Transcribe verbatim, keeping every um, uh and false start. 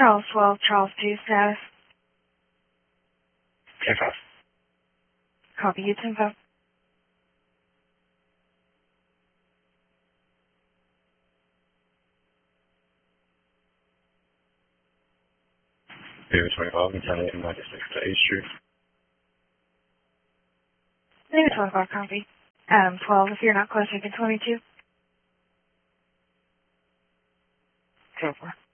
Charles twelve, Charles two, status. ten five. Copy you, ten five. David twenty-five, Italian ninety-six to eighth Street. David twenty-five, copy. Adam twelve, if you're not close, you can twenty-two. ten four.